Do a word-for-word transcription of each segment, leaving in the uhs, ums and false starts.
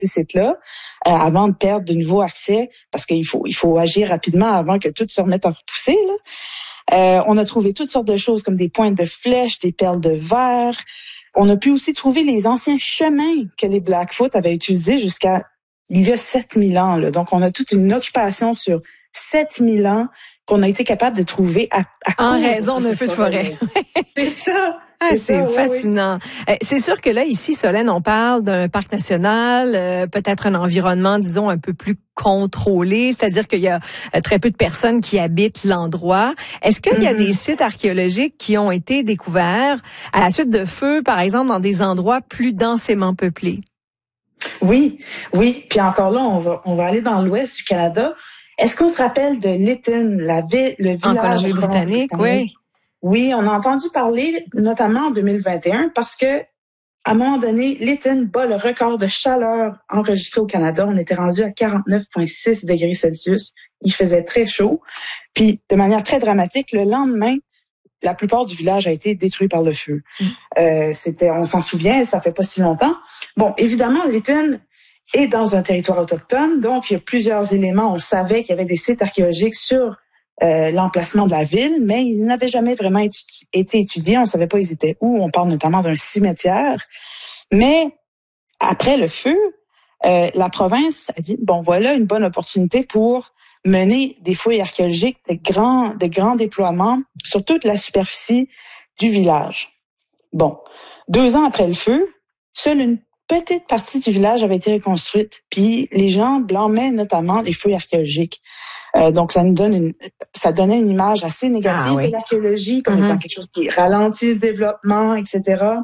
ces sites-là euh, avant de perdre de nouveau accès, parce qu'il faut il faut agir rapidement avant que tout se remette à repousser, là. Euh, on a trouvé toutes sortes de choses comme des pointes de flèches, des perles de verre. On a pu aussi trouver les anciens chemins que les Blackfoot avaient utilisés jusqu'à il y a sept mille ans. Là. Donc, on a toute une occupation sur sept mille ans qu'on a été capable de trouver à, à en raison d'un feu de forêt. C'est ça. Ah, c'est c'est ça, fascinant. Oui, oui. C'est sûr que là, ici, Solène, on parle d'un parc national, euh, peut-être un environnement, disons, un peu plus contrôlé, c'est-à-dire qu'il y a euh, très peu de personnes qui habitent l'endroit. Est-ce qu'il mm-hmm. y a des sites archéologiques qui ont été découverts à la suite de feux, par exemple, dans des endroits plus densément peuplés? Oui, oui. Puis encore là, on va, on va aller dans l'ouest du Canada. Est-ce qu'on se rappelle de Lytton, la ville, le village en Colombie-Britannique, oui. Oui, on a entendu parler, notamment en deux mille vingt et un, parce que, à un moment donné, Lytton bat le record de chaleur enregistré au Canada. On était rendu à quarante-neuf virgule six degrés Celsius. Il faisait très chaud. Puis, de manière très dramatique, le lendemain, la plupart du village a été détruit par le feu. Mm. Euh, c'était, on s'en souvient, ça fait pas si longtemps. Bon, évidemment, Lytton est dans un territoire autochtone, donc il y a plusieurs éléments. On savait qu'il y avait des sites archéologiques sur Euh, l'emplacement de la ville, mais ils n'avaient jamais vraiment étudi- été étudiés. On ne savait pas ils étaient où. On parle notamment d'un cimetière. Mais après le feu, euh, la province a dit, bon, voilà une bonne opportunité pour mener des fouilles archéologiques de grands, de grands déploiements sur toute la superficie du village. Bon, deux ans après le feu, seule une petite partie du village avait été reconstruite, puis les gens blâmaient notamment les fouilles archéologiques. Euh, donc, ça nous donne une, ça donnait une image assez négative ah, oui. de l'archéologie, comme mm-hmm. étant quelque chose qui ralentit le développement, et cetera.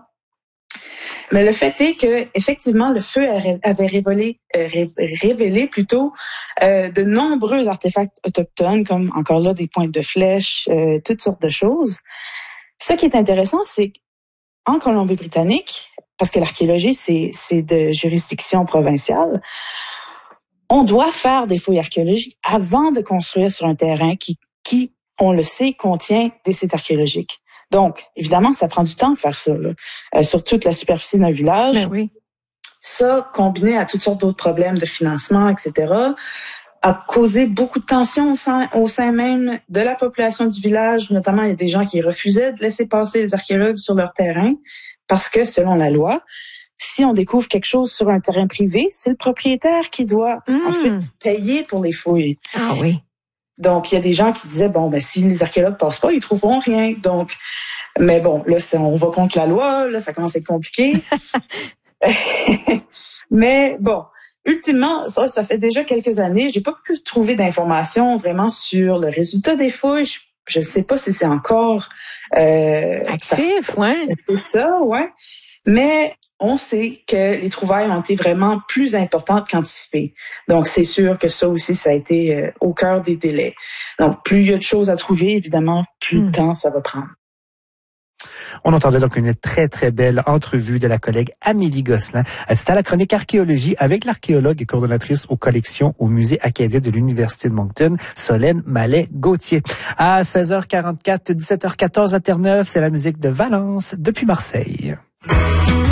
Mais le fait est que, effectivement, le feu avait révélé, euh, révélé plutôt euh, de nombreux artefacts autochtones, comme encore là des pointes de flèches, euh, toutes sortes de choses. Ce qui est intéressant, c'est qu'en Colombie-Britannique, parce que l'archéologie, c'est, c'est de juridiction provinciale, on doit faire des fouilles archéologiques avant de construire sur un terrain qui, qui, on le sait, contient des sites archéologiques. Donc, évidemment, ça prend du temps de faire ça, là, euh, sur toute la superficie d'un village. Ben oui. Ça, combiné à toutes sortes d'autres problèmes de financement, et cetera, a causé beaucoup de tensions au sein, au sein même de la population du village. Notamment, il y a des gens qui refusaient de laisser passer les archéologues sur leur terrain parce que, selon la loi, si on découvre quelque chose sur un terrain privé, c'est le propriétaire qui doit mmh. ensuite payer pour les fouilles. Ah oui. Donc, il y a des gens qui disaient, bon, ben si les archéologues passent pas, ils trouveront rien. Donc, mais bon, là, c'est, on va contre la loi, là, ça commence à être compliqué. Mais bon, ultimement, ça, ça fait déjà quelques années, j'ai pas pu trouver d'informations vraiment sur le résultat des fouilles. Je, je ne sais pas si c'est encore euh, actif, ça, ouais. C'est ça, ouais. Mais on sait que les trouvailles ont été vraiment plus importantes qu'anticipées. Donc, c'est sûr que ça aussi, ça a été euh, au cœur des délais. Donc, plus il y a de choses à trouver, évidemment, plus de mmh. temps ça va prendre. On entendait donc une très, très belle entrevue de la collègue Amélie Gosselin. C'était à la chronique archéologie avec l'archéologue et coordonnatrice aux collections au musée acadien de l'Université de Moncton, Solène Mallet-Gauthier. À seize heures quarante-quatre, dix-sept heures quatorze à Terre-Neuve, c'est la musique de Valence depuis Marseille.